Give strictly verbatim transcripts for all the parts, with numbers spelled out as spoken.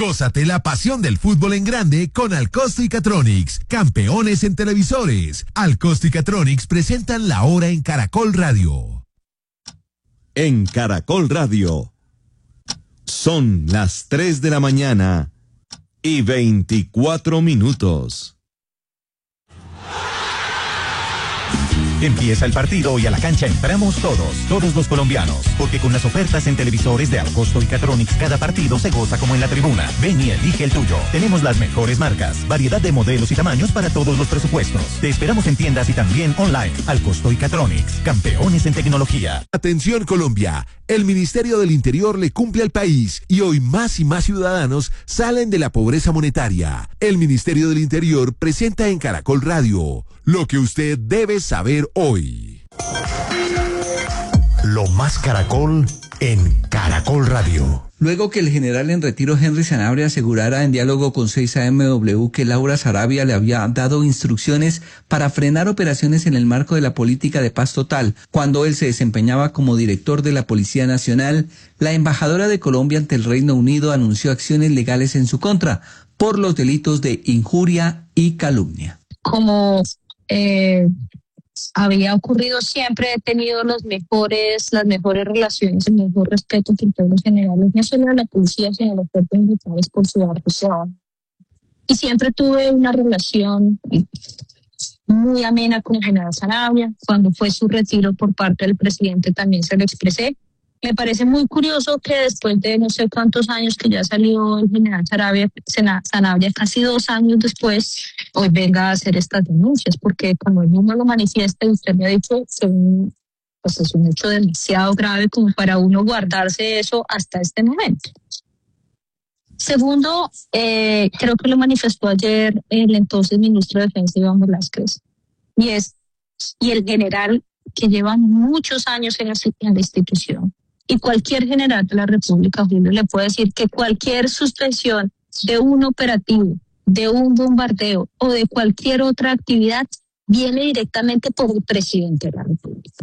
Gózate la pasión del fútbol en grande con Alcosto y Catronics, campeones en televisores. Alcosto y Catronics presentan La Hora en Caracol Radio. En Caracol Radio, son las tres de la mañana y veinticuatro minutos. Empieza el partido y a la cancha entramos todos, todos los colombianos, porque con las ofertas en televisores de Alcosto y Catronics cada partido se goza como en la tribuna. Ven y elige el tuyo. Tenemos las mejores marcas, variedad de modelos y tamaños para todos los presupuestos. Te esperamos en tiendas y también online. Alcosto y Catronics, campeones en tecnología. Atención Colombia, el Ministerio del Interior le cumple al país y hoy más y más ciudadanos salen de la pobreza monetaria. El Ministerio del Interior presenta en Caracol Radio lo que usted debe saber hoy. Lo más Caracol en Caracol Radio. Luego que el general en retiro Henry Sanabria asegurara en diálogo con seis A M W que Laura Sarabia le había dado instrucciones para frenar operaciones en el marco de la política de paz total, cuando él se desempeñaba como director de la Policía Nacional, la embajadora de Colombia ante el Reino Unido anunció acciones legales en su contra por los delitos de injuria y calumnia. Como eh, había ocurrido siempre, he tenido los mejores, las mejores relaciones, el mejor respeto por todos los generales, no solo de la policía, sino de los cuerpos militares por su trabajo. Y siempre tuve una relación muy amena con el general Sanabria. Cuando fue su retiro por parte del presidente también se lo expresé. Me parece muy curioso que después de no sé cuántos años que ya salió el general Sanabria, Sanabria, casi dos años después, hoy venga a hacer estas denuncias, porque como él mismo lo manifiesta y usted me ha dicho, son, pues es un hecho demasiado grave como para uno guardarse eso hasta este momento. Segundo, eh, creo que lo manifestó ayer el entonces ministro de Defensa, Iván Velázquez, y es, y el general que lleva muchos años en la, en la institución. Y cualquier general de la República, Julio, le puede decir que cualquier suspensión de un operativo, de un bombardeo o de cualquier otra actividad viene directamente por el presidente de la República.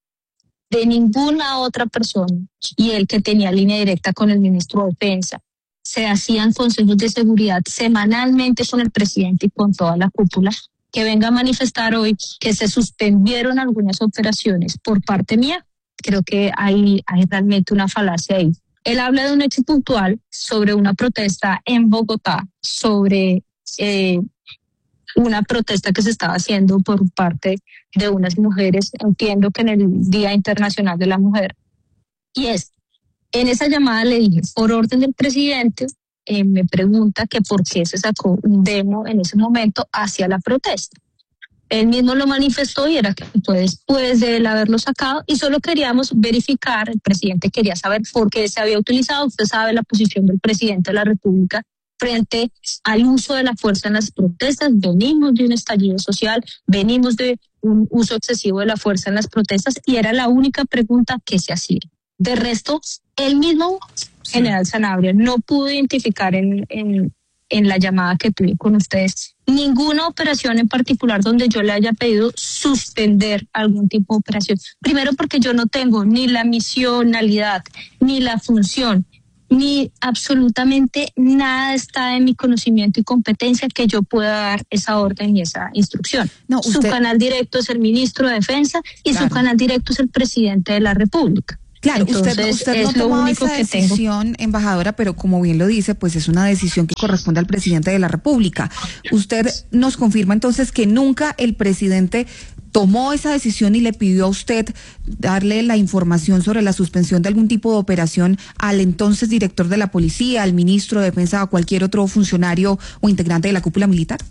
De ninguna otra persona. Y él, que tenía línea directa con el ministro de Defensa, se hacían consejos de seguridad semanalmente con el presidente y con toda la cúpula, que venga a manifestar hoy que se suspendieron algunas operaciones por parte mía. Creo que hay, hay realmente una falacia ahí. Él habla de un hecho puntual sobre una protesta en Bogotá, sobre eh, una protesta que se estaba haciendo por parte de unas mujeres, entiendo que en el Día Internacional de la Mujer. Y es, en esa llamada le dije, por orden del presidente, eh, me pregunta que por qué se sacó un demo en ese momento hacia la protesta. Él mismo lo manifestó y era que fue después de él haberlo sacado y solo queríamos verificar, el presidente quería saber por qué se había utilizado. Usted sabe la posición del presidente de la República frente al uso de la fuerza en las protestas. Venimos de un estallido social, venimos de un uso excesivo de la fuerza en las protestas y era la única pregunta que se hacía. De resto, él mismo, sí. General Sanabria, no pudo identificar en, en, en la llamada que tuve con ustedes ninguna operación en particular donde yo le haya pedido suspender algún tipo de operación. Primero porque yo no tengo ni la misionalidad, ni la función, ni absolutamente nada está en mi conocimiento y competencia que yo pueda dar esa orden y esa instrucción. No, usted... Su canal directo es el ministro de Defensa y claro. Su canal directo es el presidente de la República. Claro, Entonces, usted, usted es no lo tomó único esa que decisión, tengo. embajadora, pero como bien lo dice, pues es una decisión que corresponde al presidente de la República. Usted nos confirma entonces que nunca el presidente tomó esa decisión y le pidió a usted darle la información sobre la suspensión de algún tipo de operación al entonces director de la policía, al ministro de Defensa o a cualquier otro funcionario o integrante de la cúpula militar.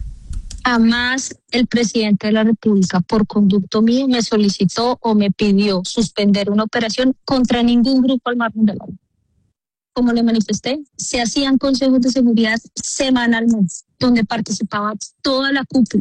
Jamás el presidente de la República, por conducto mío, me solicitó o me pidió suspender una operación contra ningún grupo al margen del agua. Como le manifesté, se hacían consejos de seguridad semanalmente, donde participaba toda la cúpula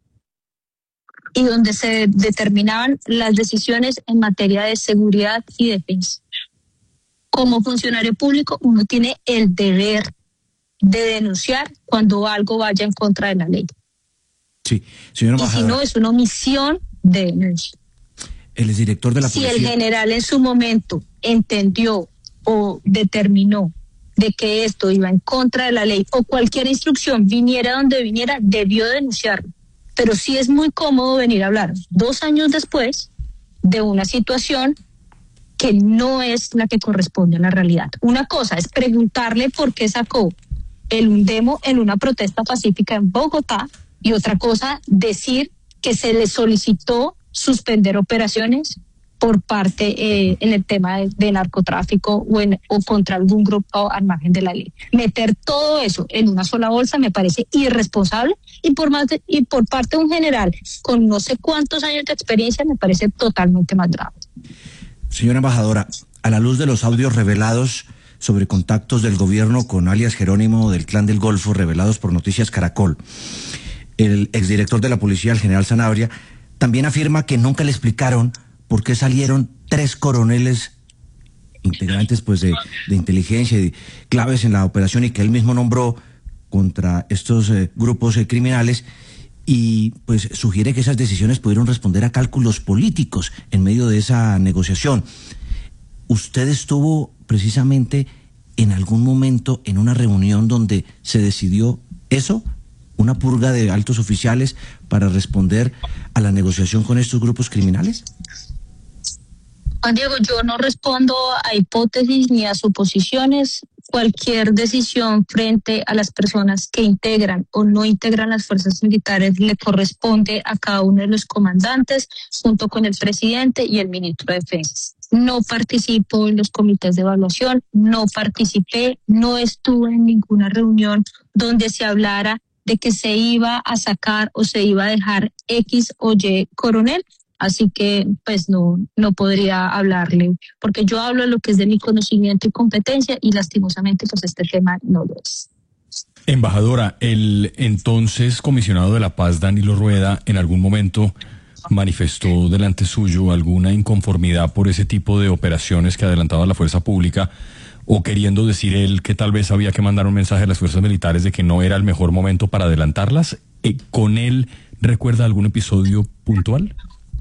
y donde se determinaban las decisiones en materia de seguridad y defensa. Como funcionario público, uno tiene el deber de denunciar cuando algo vaya en contra de la ley. Sí, señora embajadora. Y si no, es una omisión de denuncia. Él es director de la si policía. Si el general en su momento entendió o determinó de que esto iba en contra de la ley o cualquier instrucción viniera donde viniera, debió denunciarlo. Pero sí es muy cómodo venir a hablar dos años después de una situación que no es la que corresponde a la realidad. Una cosa es preguntarle por qué sacó el Undemo en una protesta pacífica en Bogotá y otra cosa decir que se le solicitó suspender operaciones por parte eh, en el tema de, de narcotráfico o, en, o contra algún grupo al margen de la ley. Meter todo eso en una sola bolsa me parece irresponsable y por más de, y por parte de un general con no sé cuántos años de experiencia me parece totalmente más grave. Señora embajadora, a la luz de los audios revelados sobre contactos del gobierno con alias Jerónimo del Clan del Golfo revelados por Noticias Caracol, el exdirector de la policía, el general Sanabria, también afirma que nunca le explicaron por qué salieron tres coroneles integrantes pues de, de inteligencia y claves en la operación y que él mismo nombró contra estos eh, grupos eh, criminales, y pues sugiere que esas decisiones pudieron responder a cálculos políticos en medio de esa negociación. ¿Usted estuvo precisamente en algún momento en una reunión donde se decidió eso? ¿Una purga de altos oficiales para responder a la negociación con estos grupos criminales? Juan Diego, yo no respondo a hipótesis ni a suposiciones. Cualquier decisión frente a las personas que integran o no integran las fuerzas militares le corresponde a cada uno de los comandantes junto con el presidente y el ministro de Defensa. No participo en los comités de evaluación, no participé, no estuve en ninguna reunión donde se hablara de que se iba a sacar o se iba a dejar X o Y coronel. Así que, pues, no, no podría hablarle, porque yo hablo de lo que es de mi conocimiento y competencia y lastimosamente, pues, este tema no lo es. Embajadora, el entonces comisionado de la paz, Danilo Rueda, en algún momento manifestó delante suyo alguna inconformidad por ese tipo de operaciones que adelantaba la fuerza pública, o queriendo decir él que tal vez había que mandar un mensaje a las fuerzas militares de que no era el mejor momento para adelantarlas. ¿Con él recuerda algún episodio puntual?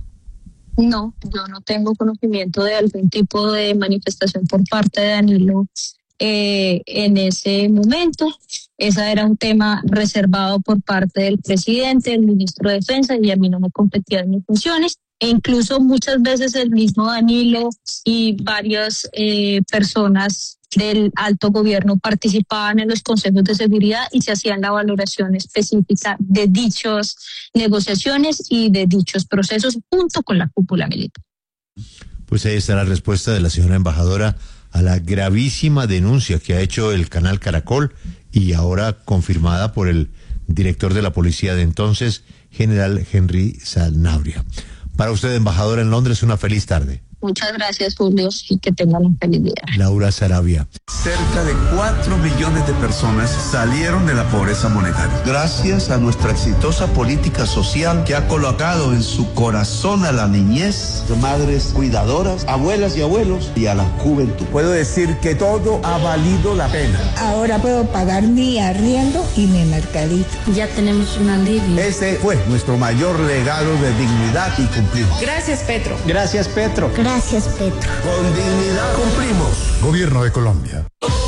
No, yo no tengo conocimiento de algún tipo de manifestación por parte de Danilo eh, en ese momento. Ese era un tema reservado por parte del presidente, el ministro de Defensa, y a mí no me competían mis funciones. E incluso muchas veces el mismo Danilo y varias eh, personas del alto gobierno participaban en los consejos de seguridad y se hacían la valoración específica de dichas negociaciones y de dichos procesos junto con la cúpula militar. Pues ahí está la respuesta de la señora embajadora a la gravísima denuncia que ha hecho el canal Caracol y ahora confirmada por el director de la policía de entonces, general Henry Sanabria. Para usted, embajadora en Londres, una feliz tarde. Muchas gracias, Julio, y que tengan un feliz día. Laura Sarabia. Cerca de cuatro millones de personas salieron de la pobreza monetaria. Gracias a nuestra exitosa política social que ha colocado en su corazón a la niñez, madres cuidadoras, abuelas y abuelos y a la juventud. Puedo decir que todo ha valido la pena. Ahora puedo pagar mi arriendo y mi mercadito. Ya tenemos un alivio. Ese fue nuestro mayor legado de dignidad y cumplimos. Gracias, Petro. Gracias, Petro. Gracias, Petro. Con dignidad cumplimos. Gobierno de Colombia.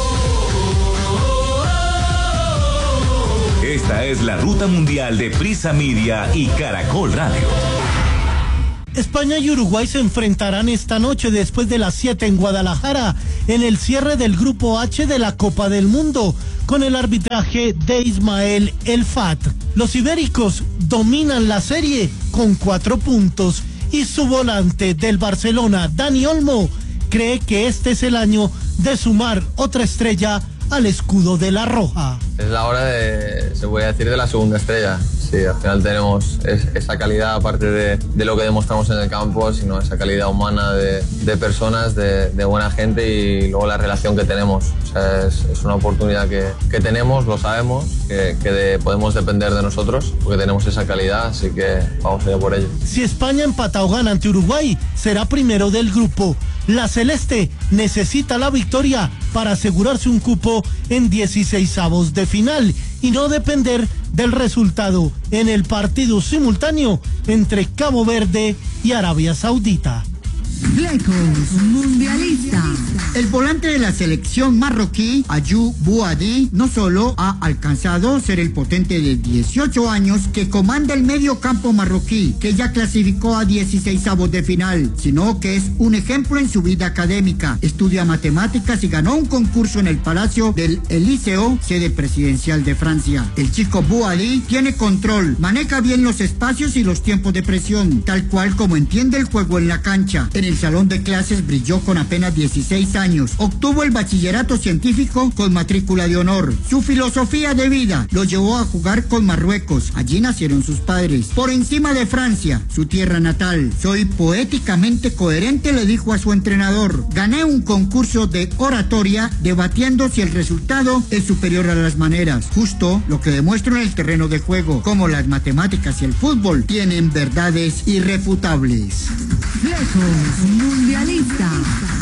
Esta es la ruta mundial de Prisa Media y Caracol Radio. España y Uruguay se enfrentarán esta noche después de las siete en Guadalajara en el cierre del Grupo H de la Copa del Mundo con el arbitraje de Ismael El Fat. Los ibéricos dominan la serie con cuatro puntos y su volante del Barcelona, Dani Olmo, cree que este es el año de sumar otra estrella al escudo de la Roja. Es la hora de, se voy a decir, de la segunda estrella. Sí, al final tenemos es, esa calidad, aparte de, de lo que demostramos en el campo, sino esa calidad humana de, de personas, de, de buena gente y luego la relación que tenemos. O sea, es, es una oportunidad que, que tenemos, lo sabemos, que, que de, podemos depender de nosotros porque tenemos esa calidad, así que vamos a ir por ello. Si España empata o gana ante Uruguay, será primero del grupo. La Celeste necesita la victoria para asegurarse un cupo en dieciseisavos de final y no depender del resultado en el partido simultáneo entre Cabo Verde y Arabia Saudita. Flecos Mundialista. El volante de la selección marroquí, Ayou Bouadi, no solo ha alcanzado ser el potente de dieciocho años que comanda el medio campo marroquí, que ya clasificó a dieciseisavos de final, sino que es un ejemplo en su vida académica. Estudia matemáticas y ganó un concurso en el Palacio del Elíseo, sede presidencial de Francia. El chico Bouadi tiene control, maneja bien los espacios y los tiempos de presión, tal cual como entiende el juego en la cancha. En el salón de clases brilló con apenas dieciséis años. Obtuvo el bachillerato científico con matrícula de honor. Su filosofía de vida lo llevó a jugar con Marruecos. Allí nacieron sus padres. Por encima de Francia, su tierra natal. Soy poéticamente coherente, le dijo a su entrenador. Gané un concurso de oratoria debatiendo si el resultado es superior a las maneras. Justo lo que demuestra en el terreno de juego, como las matemáticas y el fútbol tienen verdades irrefutables. Flecos Mundialista.